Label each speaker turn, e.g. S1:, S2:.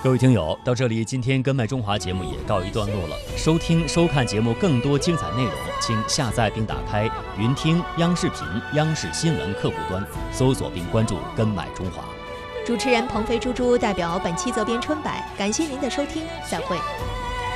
S1: 各位听友，到这里，今天根脉中华节目也告一段落了。收听、收看节目更多精彩内容，请下载并打开云听央视频、央视新闻客户端，搜索并关注根脉中华。
S2: 主持人鹏飞、猪猪代表本期责编春柏，感谢您的收听，再会。